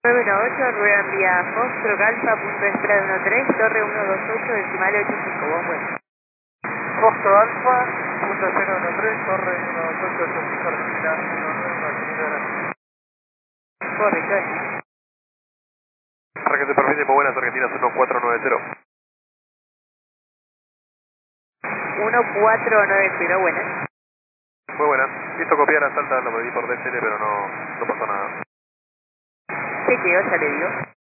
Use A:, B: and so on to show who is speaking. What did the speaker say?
A: 918, rueda en vía Foxtrot Alfa, punto de espera 13, torre 128, decimal 85, buen vuelo.
B: Foxtrot Alfa, punto de espera 13, torre 12885, Argentina 191,
A: Correcto.
C: Argentina permite, muy buenas, Argentina 1490.
A: 1490, buenas.
C: Muy buenas. Listo, copiar a Salta, lo pedí por DSL, pero no pasó nada.
A: Se quedó, ya le digo.